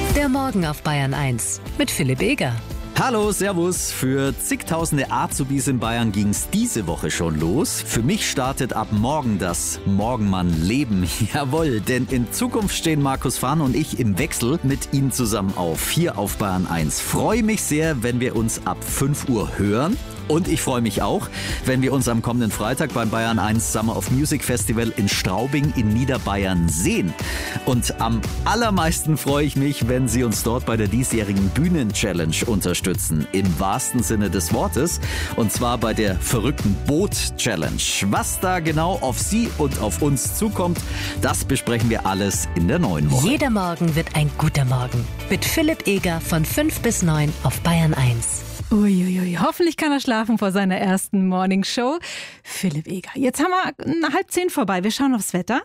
Der Morgen auf Bayern 1 mit Philipp Eger. Hallo, servus. Für zigtausende Azubis in Bayern ging's diese Woche schon los. Für mich startet ab morgen das Morgenmann-Leben. Jawohl, denn in Zukunft stehen Markus Fahn und ich im Wechsel mit ihm zusammen auf, hier auf Bayern 1. Freue mich sehr, wenn wir uns ab 5 Uhr hören. Und ich freue mich auch, wenn wir uns am kommenden Freitag beim Bayern 1 Summer of Music Festival in Straubing in Niederbayern sehen. Und am allermeisten freue ich mich, wenn Sie uns dort bei der diesjährigen Bühnen-Challenge unterstützen. Im wahrsten Sinne des Wortes. Und zwar bei der verrückten Boot-Challenge. Was da genau auf Sie und auf uns zukommt, das besprechen wir alles in der neuen Woche. Jeder Morgen wird ein guter Morgen. Mit Philipp Eger von 5 bis 9 auf Bayern 1. Uiuiui, hoffentlich kann er schlafen vor seiner ersten Morningshow. Philipp Eger. Jetzt haben wir 9:30 vorbei. Wir schauen aufs Wetter.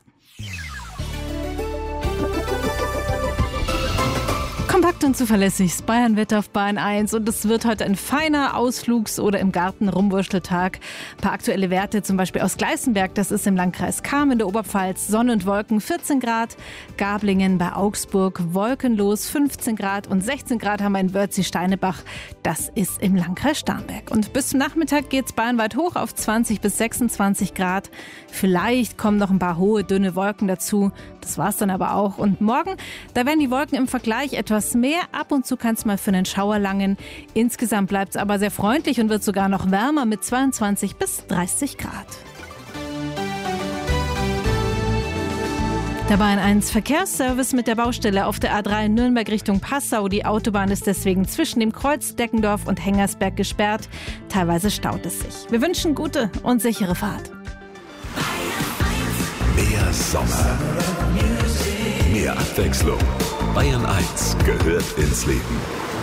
Kompakt und zuverlässig, das Bayern-Wetter auf Bayern 1 und es wird heute ein feiner Ausflugs- oder im Garten Rumwurschteltag. Ein paar aktuelle Werte, zum Beispiel aus Gleißenberg, das ist im Landkreis Cham in der Oberpfalz, Sonne und Wolken 14 Grad, Gablingen bei Augsburg wolkenlos 15 Grad und 16 Grad haben wir in Wörthsee-Steinebach, das ist im Landkreis Starnberg. Und bis zum Nachmittag geht es bayernweit hoch auf 20 bis 26 Grad. Vielleicht kommen noch ein paar hohe, dünne Wolken dazu, das war's dann aber auch. Und morgen, da werden die Wolken im Vergleich etwas mehr. Ab und zu kann es mal für einen Schauer langen. Insgesamt bleibt es aber sehr freundlich und wird sogar noch wärmer mit 22 bis 30 Grad. Der Bayern 1 Verkehrsservice mit der Baustelle auf der A3 Nürnberg Richtung Passau. Die Autobahn ist deswegen zwischen dem Kreuz Deckendorf und Hengersberg gesperrt. Teilweise staut es sich. Wir wünschen gute und sichere Fahrt. Mehr Sommer. Mehr Abwechslung. Bayern 1 gehört ins Leben.